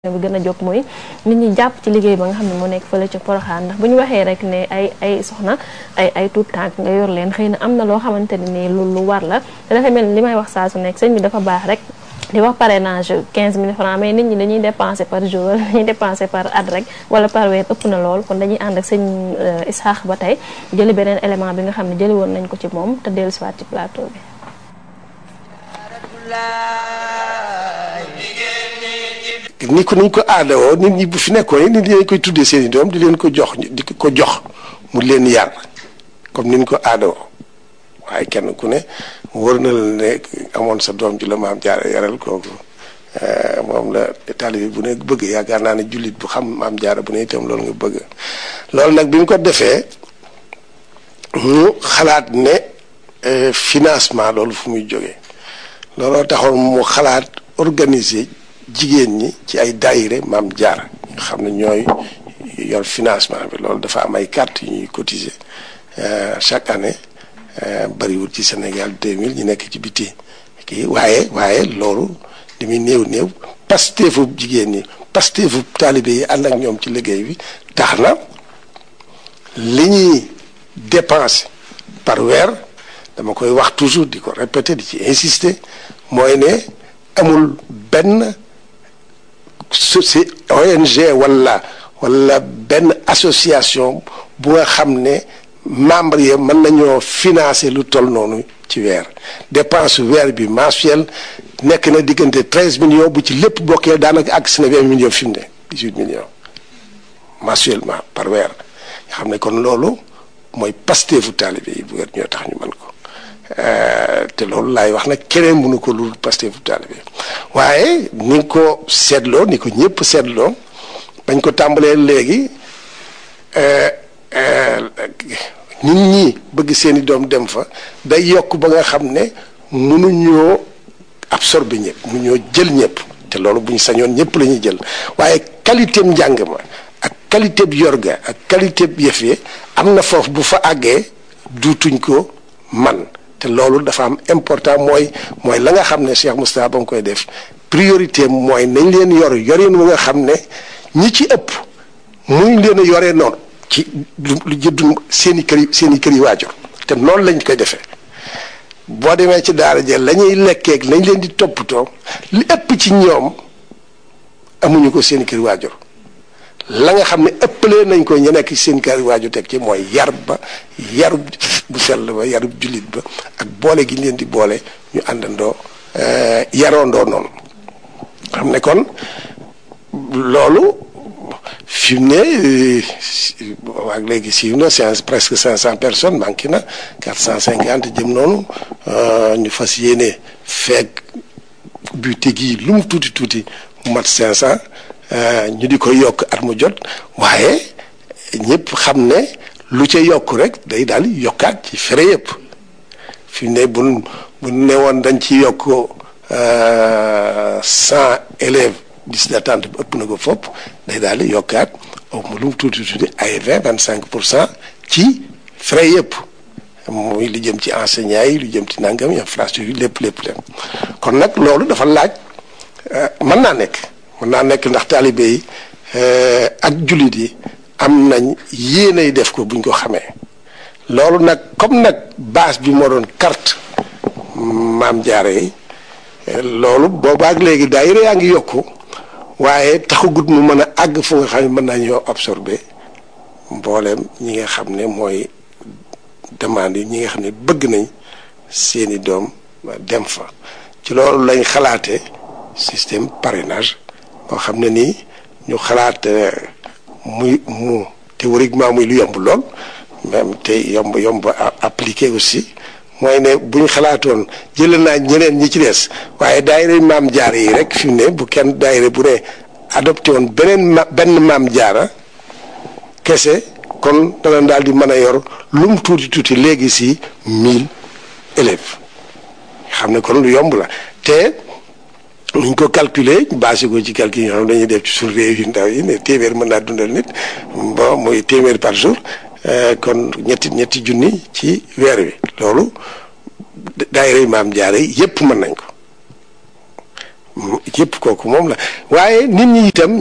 bi gën a jóg mooy nit ñi jàpp ci liggéey ba nga xam ne moo nekk fële ca Porokhane ndax bu ñu waxee rek ne ay soxna ay tuut tànk nga yor leen xëy na am na loo xamante ne nii lu war la te dafa mel ni li may wax saa su nekk sëñ bi dafa baax rek di wax parrainage 15 000 francs mais nit ñi dañuy dépenser par jour wala dañuy dépenser par at rek wala par weer ëpp na lool kon dañuy ànd ak sëñ Isaax ba tey jëli beneen élément bi nga xam ne jëli woon nañ ko ci moom te dellu siwaat ci plateau bi. ni ko aadawoo nit ñi bu fi nekkoon nit ñi dañ koy tuddee seen i doom di leen ko jox mu leen yar comme ni ñu ko aadawoo waaye kenn ku ne wër na la ne amoon sa doom ji la maam Jaara yaral kooku moom la taalibe bu ne bëgg yaakaar naa ne jullit bu xam maam Jaara bu ne itam loolu nga bëgg loolu nag bi mu ko defee mu xalaat ne financement loolu fu muy jógee looloo taxoon mu xalaat organiser jigéen ñi ci ay daayire maam Jaara nga xam ne ñooy yor financement bi loolu dafa am ay carte yu ñuy cotiser chaque année bariwul ci Sénégal 2000 ñu nekk ci biti kii waaye loolu li muy néew pasteefu jigéen ñi pasteefu taalibe yi ànd ak ñoom ci liggéey bi tax na li ñuy dépenser par weer dama koy wax toujours di ko répéter di ci insister mooy ne amul benn ONG wala benn association bu nga xam ne membre yi mën nañoo financer lu toll noonu ci weer dépense weer bi mensuel nekk na diggante 13 millions bu ci lépp bokkee daanaka àgg si na 20 millions fi mu ne 18 millions mensuellement par weer nga xam ne kon loolu mooy pasteefu taalibe yi bu weer ñoo tax ñu mën ko te loolu laay wax nag keneen mënu ko lu pasteefu taalibe waaye ni nga ko seetloo ni ko ñëpp seetloo bañ ko tàmbalee léegi nit ñi bëgg seeni doom dem fa day yokk ba nga xam ne mënuñoo absorber ñëpp mënuñoo jël ñëpp te loolu bu ñu sañoon ñëpp la ñuy jël waaye qualité njàng ma ak qualité bi yorga ak qualité bi yëf yi am na foofu bu fa àggee duutuñ ko man te loolu dafa am important mooy la nga xam ne Cheikh Moustapha ba mu koy def priorité mooy nañ leen yoreen wu nga xam ne ñi ci ëpp muñ leen a yoree noonu ci lu jëddu seen i kër yi waajur te noonu lañ koy defee boo demee ci daara ja la ñuy lekkeeg lañ leen di toppatoo li ëpp ci ñoom amuñu ko seen i kër waajur la nga xam ne ëppalee nañ ko ñu nekk ci seen kër waajur teg ci mooy yarub bu sell ba yarub jullit ba ak boole gi leen di boole ñu àndandoo yaroondoo noonu xam ne kon loolu fi mu ne waag léegi siiw na c'est presque 500 personnes manqué na 450 jëm noonu ñu fas yéene feeg buté gi lu mu tuuti mu mat 500 ñu di ko yokk at mu jot waaye ñëpp xam ne lu ca yokk rek day daal yokkaat ci fere yëpp fi mu ne bu ne woon dañ ci yokk 100 élèves liste d'attente bi ëpp na ko fopp day daal di yokkaat lu mu tuuti ay 25% ci frais yëpp muy lu jëm ci enseignants yi lu jëm ci nangam infrastructure lépp kon nag loolu dafa laaj mën naa nekk ndax taalibe yi ak jullit yi am nañ yéenay def ko buñ ko xamee loolu nag comme nag base bi moo doon carte maam Jaara yi loolu boobaak léegi daayira yaa ngi yokku waaye taxagut mu mën a àgg fu nga xam ne mën nañoo absorber mbooleem ñi nga xam ne mooy demande yi ñi nga xam ne bëgg nañ seeni doom dem fa ci loolu lañ xalaate système parrainage boo xam ne nii ñu xalaat mu théoriquement muy lu yomb lool même te yomb appliqué aussi mooy ne bu ñu xalaatoon jëlee naa ñeneen ñi ci des waaye daayira maam Jaara yi rek fi mu ne bu kenn daayira bu ne adopté woon benn maam Jaara kese kon dana daal di mën a yor lu mu tuuti léegi si 1000 élèves xam ne kon lu yomb la te nuñ ko calculer basé ko ci calcul yoo xam dañuy def ci suñu réew yu ndaw yi ne téeméer mën naa dundal nit bon muy téeméer par jour kon ñetti junni ci weer wi loolu daayira maam Jaara yi yépp mën nañ ko yëpp kooku moom la waaye nit ñi itam